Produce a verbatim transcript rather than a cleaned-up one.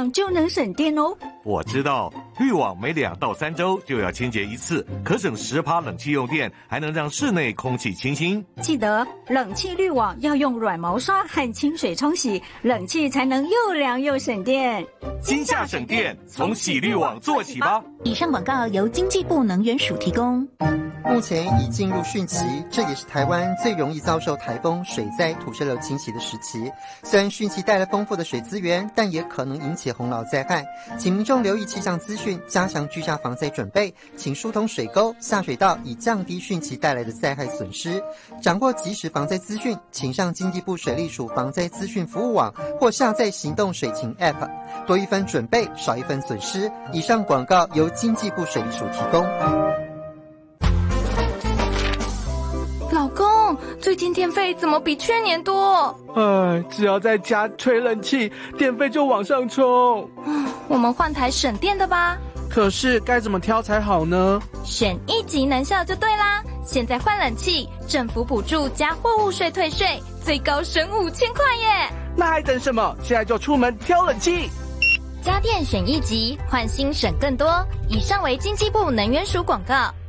网就能省电哦。 我知道，滤网每两到三周就要清洁一次，可省十趴冷气用电，还能让室内空气清新。 记得冷气滤网要用软毛刷和清水冲洗，冷气才能又凉又省电。 今夏省电，从洗滤网做起吧。 以上广告由经济部能源署提供。 目前已进入汛期，这也是台湾最容易遭受台风、水灾、土石流侵袭的时期。虽然汛期带来丰富的水资源，但也可能引起洪涝灾害，请民众留意气象资讯，加强居家防灾准备，请疏通水沟、下水道，以降低汛期带来的灾害损失。掌握即时防灾资讯，请上经济部水利署防灾资讯服务网或下载行动水情 App， 多一分准备，少一分损失。以上广告由经济部水利署提供。 老公，最近电费怎么比去年多？ 哎，只要在家吹冷气，电费就往上冲。 我们换台省电的吧。 可是该怎么挑才好呢？ 选一级能效就对啦。现在换冷气，政府补助加货物税退税，最高省五千块耶！ 那还等什么？现在就出门挑冷气。 家电选一级，换新省更多。以上为经济部能源署广告。